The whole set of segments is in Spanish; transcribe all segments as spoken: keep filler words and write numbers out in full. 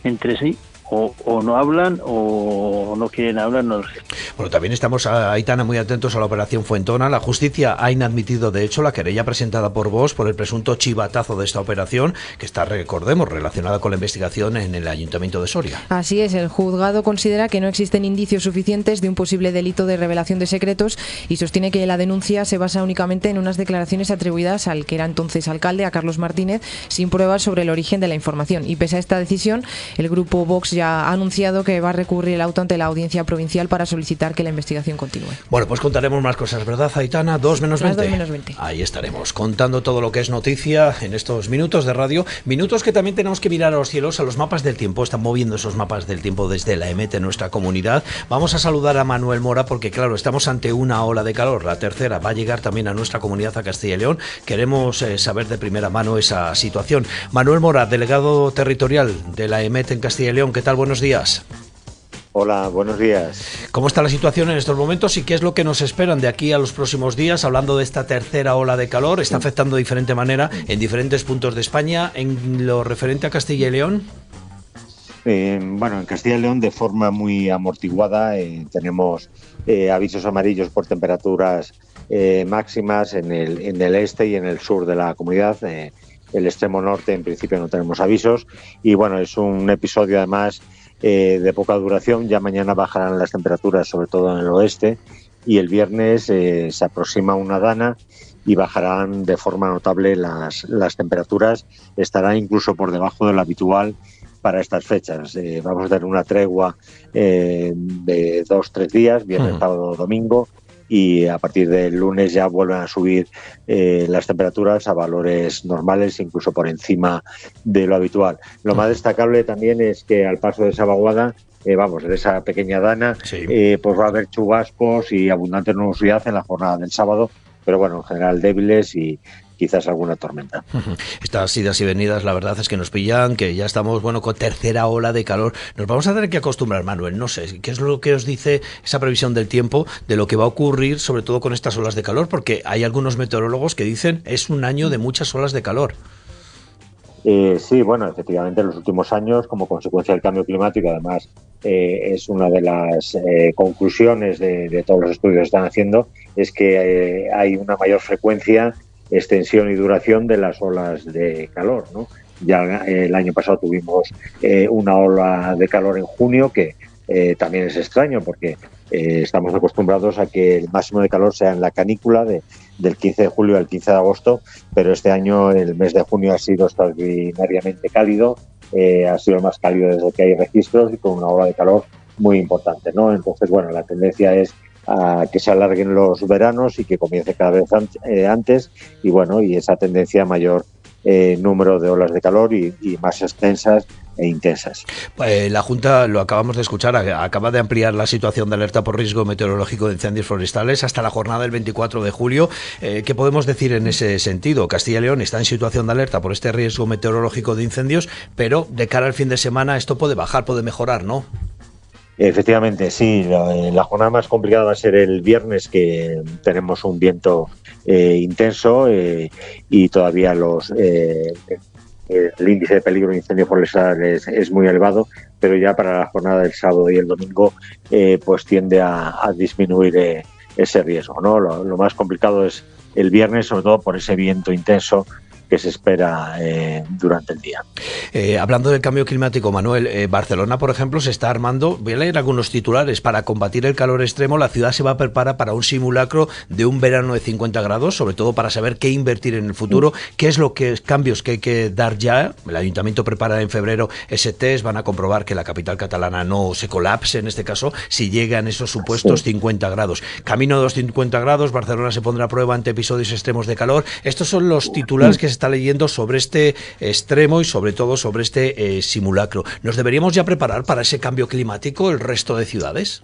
entre sí. O, o no hablan o no quieren hablar, no lo sé. Bueno, también estamos, Aitana, muy atentos a la operación Fuentona. La justicia ha inadmitido, de hecho, la querella presentada por Vox por el presunto chivatazo de esta operación, que está, recordemos, relacionada con la investigación en el Ayuntamiento de Soria. Así es, el juzgado considera que no existen indicios suficientes de un posible delito de revelación de secretos y sostiene que la denuncia se basa únicamente en unas declaraciones atribuidas al que era entonces alcalde, a Carlos Martínez, sin pruebas sobre el origen de la información. Y pese a esta decisión, el grupo Vox ya ha anunciado que va a recurrir el auto ante la Audiencia Provincial para solicitar que la investigación continúe. Bueno, pues contaremos más cosas, ¿verdad, Aitana? dos menos veinte. dos menos veinte. Ahí estaremos, contando todo lo que es noticia en estos minutos de radio. Minutos que también tenemos que mirar a los cielos, a los mapas del tiempo. Están moviendo esos mapas del tiempo desde la EMET en nuestra comunidad. Vamos a saludar a Manuel Mora porque, claro, estamos ante una ola de calor. La tercera va a llegar también a nuestra comunidad, a Castilla y León. Queremos eh, saber de primera mano esa situación. Manuel Mora, delegado territorial de la EMET en Castilla y León. ¿Qué tal? Buenos días. Hola, buenos días. ¿Cómo está la situación en estos momentos y qué es lo que nos esperan de aquí a los próximos días? Hablando de esta tercera ola de calor, ¿está afectando de diferente manera en diferentes puntos de España en lo referente a Castilla y León? Eh, bueno, en Castilla y León de forma muy amortiguada eh, tenemos eh, avisos amarillos por temperaturas eh, máximas en el, en el este y en el sur de la comunidad. Eh, el extremo norte en principio no tenemos avisos y bueno, es un episodio además eh, de poca duración. Ya mañana bajarán las temperaturas, sobre todo en el oeste, y el viernes eh, se aproxima una dana y bajarán de forma notable las, las temperaturas, estarán incluso por debajo de lo habitual para estas fechas. Eh, vamos a tener una tregua eh, de dos, tres días, viernes, uh-huh. sábado, domingo, y a partir del lunes ya vuelven a subir eh, las temperaturas a valores normales, incluso por encima de lo habitual. Lo más destacable también es que al paso de esa vaguada, eh, vamos, de esa pequeña dana, sí. eh, pues va a haber chubascos y abundante nubosidad en la jornada del sábado, pero bueno, en general débiles y quizás alguna tormenta. Estas idas y venidas, la verdad es que nos pillan, que ya estamos, bueno, con tercera ola de calor. Nos vamos a tener que acostumbrar, Manuel. No sé, ¿qué es lo que os dice esa previsión del tiempo, de lo que va a ocurrir, sobre todo con estas olas de calor? Porque hay algunos meteorólogos que dicen es un año de muchas olas de calor. Eh, sí, bueno, efectivamente en los últimos años, como consecuencia del cambio climático, además eh, es una de las eh, conclusiones de, de todos los estudios que están haciendo, es que eh, hay una mayor frecuencia, extensión y duración de las olas de calor, ¿no? Ya eh, el año pasado tuvimos eh, una ola de calor en junio que eh, también es extraño porque eh, estamos acostumbrados a que el máximo de calor sea en la canícula de, del quince de julio al quince de agosto, pero este año el mes de junio ha sido extraordinariamente cálido, eh, ha sido el más cálido desde que hay registros y con una ola de calor muy importante, ¿no? Entonces, bueno, la tendencia es a que se alarguen los veranos y que comience cada vez antes y bueno, y esa tendencia a mayor eh, número de olas de calor y, y más extensas e intensas. Eh, la Junta, lo acabamos de escuchar, acaba de ampliar la situación de alerta por riesgo meteorológico de incendios forestales hasta la jornada del veinticuatro de julio. Eh, ¿Qué podemos decir en ese sentido? Castilla y León está en situación de alerta por este riesgo meteorológico de incendios, pero de cara al fin de semana esto puede bajar, puede mejorar, ¿no? Efectivamente, sí. La, la jornada más complicada va a ser el viernes, que tenemos un viento eh, intenso eh, y todavía los eh, el índice de peligro de incendio forestal es, es muy elevado, pero ya para la jornada del sábado y el domingo eh, pues tiende a, a disminuir eh, ese riesgo, ¿no? Lo, lo más complicado es el viernes, sobre todo por ese viento intenso que se espera eh, durante el día. Eh, hablando del cambio climático, Manuel, eh, Barcelona, por ejemplo, se está armando, voy a leer algunos titulares, para combatir el calor extremo. La ciudad se va a preparar para un simulacro de un verano de cincuenta grados, sobre todo para saber qué invertir en el futuro, qué es lo que cambios que hay que dar ya. El Ayuntamiento prepara en febrero ese test, van a comprobar que la capital catalana no se colapse, en este caso, si llegan esos supuestos sí. cincuenta grados. Camino de los cincuenta grados, Barcelona se pondrá a prueba ante episodios extremos de calor. Estos son los titulares que se está leyendo sobre este extremo y sobre todo sobre este eh, simulacro. ¿Nos deberíamos ya preparar para ese cambio climático el resto de ciudades?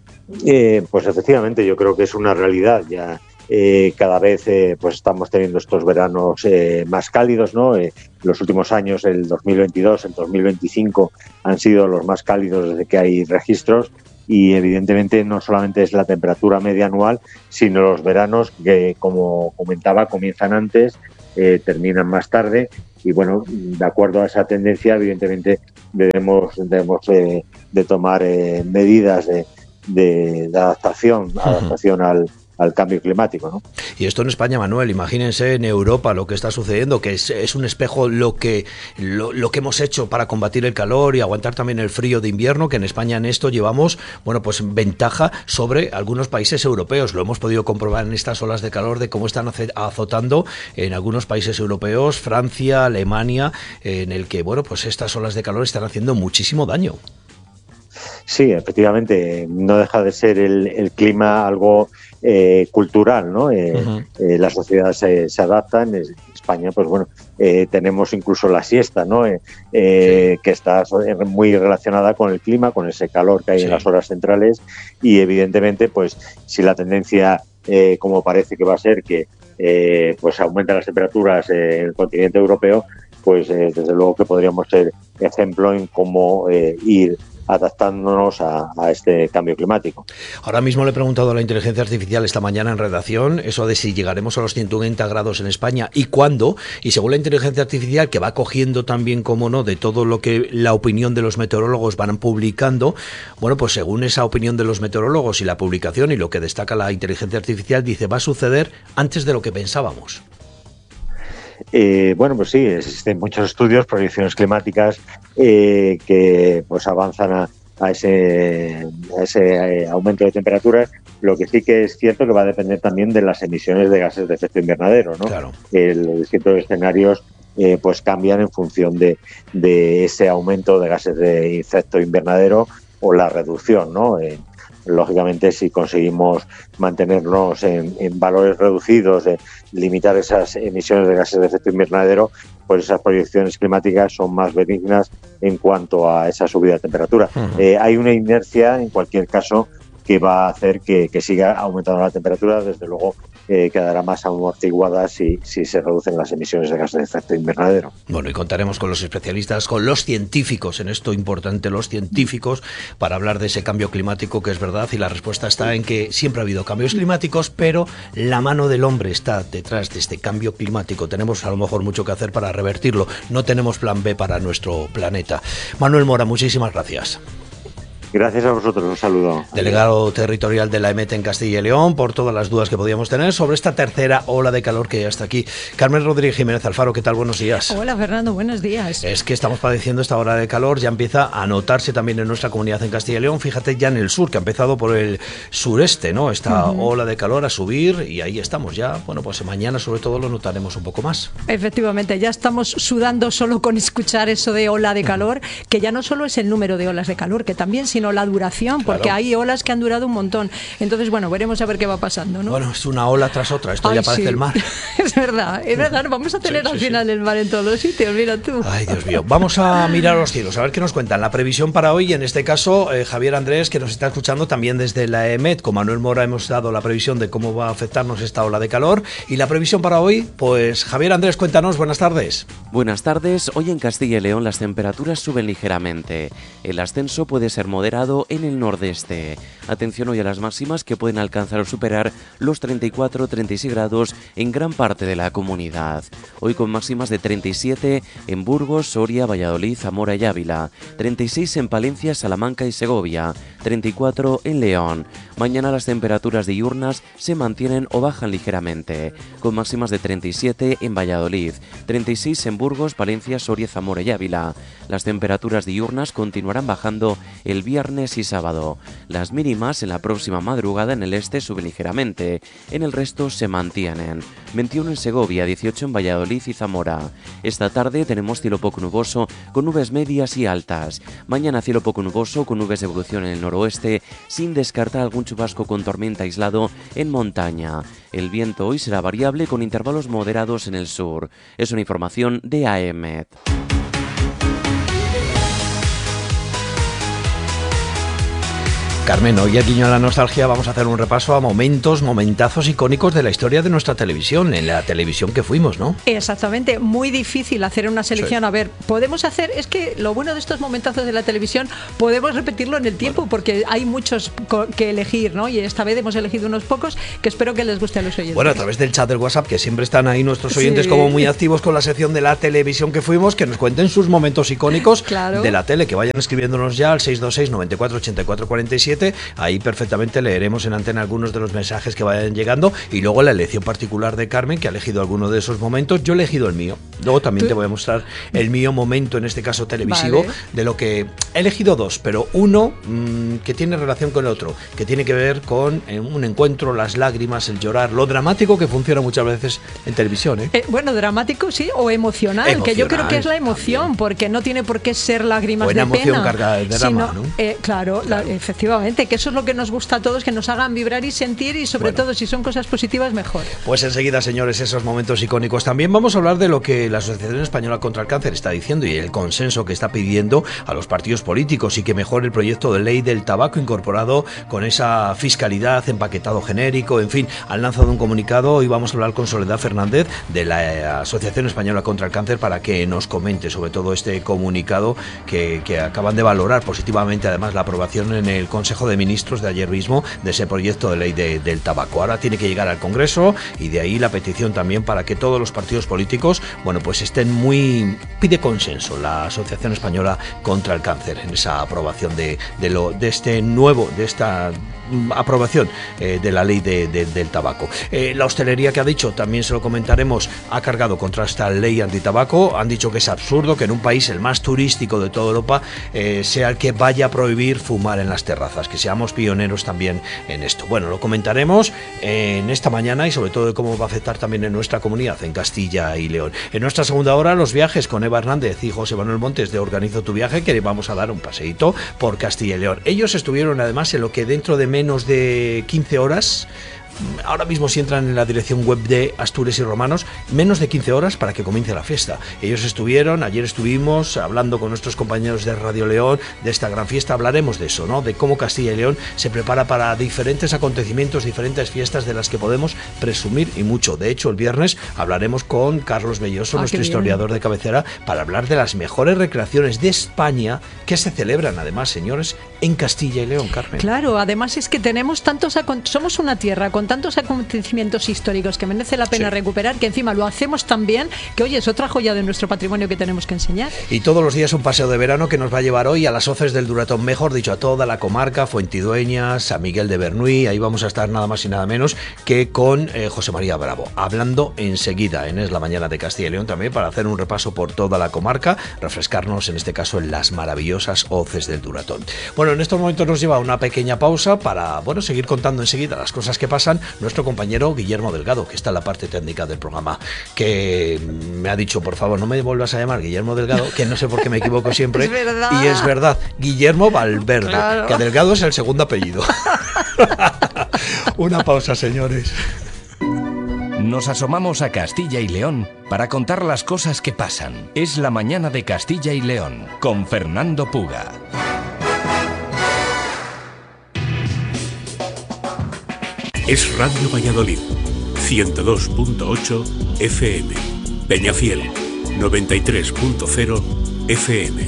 Eh, pues efectivamente, yo creo que es una realidad ya. Eh, cada vez eh, pues estamos teniendo estos veranos eh, más cálidos, ¿no? Eh, los últimos años, el dos mil veintidós, el dos mil veinticinco, han sido los más cálidos desde que hay registros. Y evidentemente no solamente es la temperatura media anual, sino los veranos que, como comentaba, comienzan antes, eh, terminan más tarde y bueno, de acuerdo a esa tendencia, evidentemente debemos, debemos eh, de tomar eh, medidas de, de, de adaptación, adaptación uh-huh. al al cambio climático, ¿no? Y esto en España, Manuel, imagínense en Europa lo que está sucediendo, que es, es un espejo lo que, lo, lo que hemos hecho para combatir el calor y aguantar también el frío de invierno, que en España en esto llevamos, bueno, pues ventaja sobre algunos países europeos. Lo hemos podido comprobar en estas olas de calor de cómo están azotando en algunos países europeos, Francia, Alemania, en el que, bueno, pues estas olas de calor están haciendo muchísimo daño. Sí, efectivamente, no deja de ser el, el clima algo eh, cultural, ¿no? Eh, uh-huh. eh, las sociedades se, se adaptan. En España, pues bueno, eh, tenemos incluso la siesta, ¿no? Eh, eh, sí. Que está muy relacionada con el clima, con ese calor que hay sí. en las horas centrales y evidentemente, pues si la tendencia, eh, como parece que va a ser, que eh, pues aumentan las temperaturas eh, en el continente europeo, pues eh, desde luego que podríamos ser ejemplo en cómo eh, ir adaptándonos a, a este cambio climático. Ahora mismo le he preguntado a la inteligencia artificial esta mañana en redacción eso de si llegaremos a los ciento veinte grados en España y cuándo, y según la inteligencia artificial, que va cogiendo también, como no, de todo lo que la opinión de los meteorólogos van publicando, bueno, pues según esa opinión de los meteorólogos y la publicación y lo que destaca la inteligencia artificial, dice va a suceder antes de lo que pensábamos. Eh, bueno, pues sí, existen muchos estudios, proyecciones climáticas eh, que pues avanzan a, a ese, a ese eh, aumento de temperaturas. Lo que sí que es cierto que va a depender también de las emisiones de gases de efecto invernadero, ¿no? Claro. Eh, los distintos escenarios eh, pues cambian en función de, de ese aumento de gases de efecto invernadero o la reducción, ¿no? Eh, Lógicamente, si conseguimos mantenernos en, en valores reducidos, eh, limitar esas emisiones de gases de efecto invernadero, pues esas proyecciones climáticas son más benignas en cuanto a esa subida de temperatura. Uh-huh. Eh, hay una inercia, en cualquier caso, que va a hacer que, que siga aumentando la temperatura. Desde luego eh, quedará más amortiguada si, si se reducen las emisiones de gases de efecto invernadero. Bueno, y contaremos con los especialistas, con los científicos, en esto importante, los científicos, para hablar de ese cambio climático, que es verdad, y la respuesta está en que siempre ha habido cambios climáticos, pero la mano del hombre está detrás de este cambio climático. Tenemos a lo mejor mucho que hacer para revertirlo. No tenemos plan B para nuestro planeta. Manuel Mora, muchísimas gracias. Gracias a vosotros, un saludo. Delegado territorial de la E M E T en Castilla y León, por todas las dudas que podíamos tener sobre esta tercera ola de calor que ya está aquí. Carmen Rodríguez Jiménez Alfaro, ¿qué tal? Buenos días. Hola, Fernando, buenos días. Es que estamos padeciendo esta ola de calor, ya empieza a notarse también en nuestra comunidad en Castilla y León. Fíjate, ya en el sur, que ha empezado por el sureste, ¿no? Esta uh-huh. ola de calor a subir y ahí estamos ya. Bueno, pues mañana sobre todo lo notaremos un poco más. Efectivamente, ya estamos sudando solo con escuchar eso de ola de calor, uh-huh. que ya no solo es el número de olas de calor, que también, sino la duración, porque claro. hay olas que han durado un montón. Entonces, bueno, veremos a ver qué va pasando, ¿no? Bueno, es una ola tras otra, esto Ay, ya parece sí. el mar. Es verdad, es verdad, vamos a tener sí, al sí, final sí. el mar en todos los sitios, mira tú. Ay, Dios mío, vamos a mirar los cielos, a ver qué nos cuentan. La previsión para hoy, en este caso, eh, Javier Andrés, que nos está escuchando también desde la E M E T, con Manuel Mora hemos dado la previsión de cómo va a afectarnos esta ola de calor. Y la previsión para hoy, pues Javier Andrés, cuéntanos, buenas tardes. Buenas tardes, hoy en Castilla y León las temperaturas suben ligeramente. El ascenso puede ser moderado en el nordeste. Atención hoy a las máximas que pueden alcanzar o superar los treinta y cuatro a treinta y seis grados en gran parte de la comunidad. Hoy con máximas de treinta y siete en Burgos, Soria, Valladolid, Zamora y Ávila, treinta y seis en Palencia, Salamanca y Segovia, treinta y cuatro en León. Mañana las temperaturas diurnas se mantienen o bajan ligeramente, con máximas de treinta y siete en Valladolid, treinta y seis en Burgos, Palencia, Soria, Zamora y Ávila. Las temperaturas diurnas continuarán bajando el viernes y sábado. Las mínimas en la próxima madrugada en el este suben ligeramente, en el resto se mantienen. veintiuno en Segovia, dieciocho en Valladolid y Zamora. Esta tarde tenemos cielo poco nuboso con nubes medias y altas. Mañana cielo poco nuboso con nubes de evolución en el noroeste, sin descartar algún chubasco con tormenta aislado en montaña. El viento hoy será variable con intervalos moderados en el sur. Es una información de A E M E T. Carmen, hoy en Guiño a la Nostalgia vamos a hacer un repaso a momentos, momentazos icónicos de la historia de nuestra televisión, en la televisión que fuimos, ¿no? Exactamente, muy difícil hacer una selección. Sí. A ver, podemos hacer, es que lo bueno de estos momentazos de la televisión, podemos repetirlo en el tiempo, bueno, porque hay muchos que elegir, ¿no? Y esta vez hemos elegido unos pocos que espero que les guste a los oyentes. Bueno, a través del chat del WhatsApp, que siempre están ahí nuestros oyentes, sí, como muy activos con la sección de la televisión que fuimos, que nos cuenten sus momentos icónicos, claro, de la tele, que vayan escribiéndonos ya al seis dos seis, noventa y cuatro, ochenta y cuatro, cuarenta y siete. Ahí perfectamente leeremos en antena algunos de los mensajes que vayan llegando, y luego la elección particular de Carmen, que ha elegido alguno de esos momentos. Yo he elegido el mío. Luego también te voy a mostrar el mío momento, en este caso televisivo, vale, de lo que he elegido dos, pero uno mmm, que tiene relación con el otro, que tiene que ver con eh, un encuentro, las lágrimas, el llorar, lo dramático que funciona muchas veces en televisión, ¿eh? Eh, bueno, dramático sí, o emocional, emocional, que yo creo que es la emoción, también, porque no tiene por qué ser lágrimas Buena de emoción pena, cargada de drama, sino, ¿no? Eh, claro, claro. La, efectivamente, que eso es lo que nos gusta a todos, que nos hagan vibrar y sentir, y sobre bueno, todo si son cosas positivas, mejor. Pues enseguida, señores, esos momentos icónicos. También vamos a hablar de lo que la Asociación Española contra el Cáncer está diciendo y el consenso que está pidiendo a los partidos políticos, y que mejore el proyecto de ley del tabaco incorporado con esa fiscalidad, empaquetado genérico, en fin, han lanzado un comunicado. Y vamos a hablar con Soledad Fernández de la Asociación Española contra el Cáncer para que nos comente sobre todo este comunicado que, que acaban de valorar positivamente, además, la aprobación en el Consejo de Ministros de ayer mismo de ese proyecto de ley de, del tabaco. Ahora tiene que llegar al Congreso, y de ahí la petición también para que todos los partidos políticos, bueno, pues estén muy... pide consenso la Asociación Española contra el Cáncer en esa aprobación de, de, lo, de este nuevo, de esta aprobación eh, de la ley de, de, del tabaco. Eh, la hostelería, que ha dicho, también se lo comentaremos, ha cargado contra esta ley antitabaco. Han dicho que es absurdo que en un país, el más turístico de toda Europa, eh, sea el que vaya a prohibir fumar en las terrazas, que seamos pioneros también en esto. Bueno, lo comentaremos en esta mañana, y sobre todo de cómo va a afectar también en nuestra comunidad, en Castilla y León. En nuestra segunda hora, los viajes con Eva Hernández y José Manuel Montes de Organizo tu Viaje, que vamos a dar un paseíto por Castilla y León. Ellos estuvieron además en lo que dentro de menos de quince horas, ahora mismo si entran en la dirección web de Astures y Romanos, menos de quince horas para que comience la fiesta. Ellos estuvieron, ayer estuvimos hablando con nuestros compañeros de Radio León de esta gran fiesta. Hablaremos de eso, ¿no? De cómo Castilla y León se prepara para diferentes acontecimientos, diferentes fiestas de las que podemos presumir, y mucho. De hecho, el viernes hablaremos con Carlos Belloso, ah, nuestro historiador de cabecera, para hablar de las mejores recreaciones de España que se celebran, además, señores, en Castilla y León, Carmen. Claro, además es que tenemos tantos, somos una tierra con tantos acontecimientos históricos que merece la pena sí. recuperar, que encima lo hacemos tan bien, que oye, es otra joya de nuestro patrimonio que tenemos que enseñar. Y todos los días un paseo de verano que nos va a llevar hoy a las hoces del Duratón, mejor dicho, a toda la comarca, Fuentidueñas, San Miguel de Bernuy. Ahí vamos a estar nada más y nada menos que con eh, José María Bravo, hablando enseguida en Es la Mañana de Castilla y León, también para hacer un repaso por toda la comarca, refrescarnos en este caso en las maravillosas hoces del Duratón. Bueno, en estos momentos nos lleva una pequeña pausa para, bueno, seguir contando enseguida las cosas que pasan nuestro compañero Guillermo Delgado, que está en la parte técnica del programa, que me ha dicho, por favor, no me vuelvas a llamar Guillermo Delgado, que no sé por qué me equivoco siempre. Es verdad. Y es verdad, Guillermo Valverde, claro, que Delgado es el segundo apellido. Una pausa, señores. Nos asomamos a Castilla y León para contar las cosas que pasan. Es la Mañana de Castilla y León, con Fernando Puga. Es Radio Valladolid, ciento dos punto ocho F M, Peñafiel, noventa y tres punto cero F M.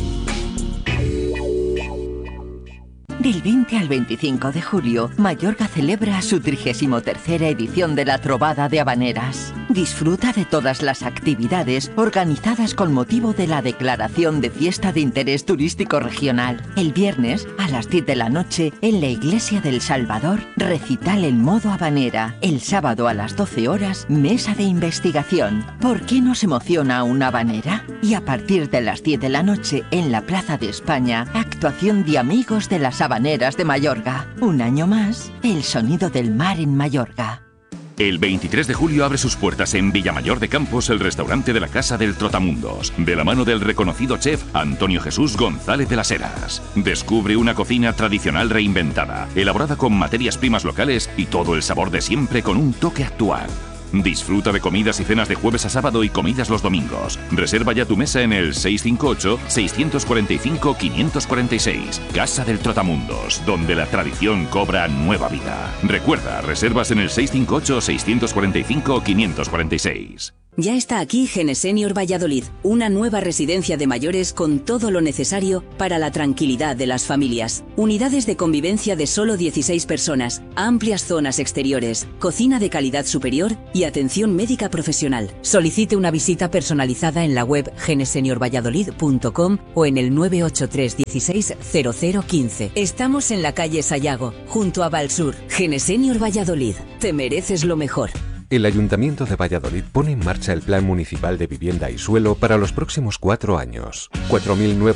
Del veinte al veinticinco de julio, Mallorca celebra su trigésimo tercera edición de la Trobada de Habaneras. Disfruta de todas las actividades organizadas con motivo de la declaración de Fiesta de Interés Turístico Regional. El viernes, a las diez de la noche, en la Iglesia del Salvador, recital en modo habanera. El sábado a las doce horas, mesa de investigación. ¿Por qué nos emociona una habanera? Y a partir de las diez de la noche, en la Plaza de España, actuación de Amigos de las Habaneras de Mallorca. Un año más, el sonido del mar en Mallorca. El veintitrés de julio abre sus puertas en Villamayor de Campos el restaurante de la Casa del Trotamundos, de la mano del reconocido chef Antonio Jesús González de las Heras. Descubre una cocina tradicional reinventada, elaborada con materias primas locales y todo el sabor de siempre con un toque actual. Disfruta de comidas y cenas de jueves a sábado y comidas los domingos. Reserva ya tu mesa en el seis cinco ocho, seis cuatro cinco, cinco cuatro seis. Casa del Trotamundos, donde la tradición cobra nueva vida. Recuerda, reservas en el seis cinco ocho, seis cuatro cinco, cinco cuatro seis. Ya está aquí Genesenior Valladolid, una nueva residencia de mayores con todo lo necesario para la tranquilidad de las familias. Unidades de convivencia de solo dieciséis personas, amplias zonas exteriores, cocina de calidad superior y atención médica profesional. Solicite una visita personalizada en la web genesenior valladolid punto com o en el nueve ocho tres dieciséis cero cero quince. Estamos en la calle Sayago, junto a Valsur. Genesenior Valladolid, te mereces lo mejor. El Ayuntamiento de Valladolid pone en marcha el Plan Municipal de Vivienda y Suelo para los próximos cuatro años. cuatro mil nuevos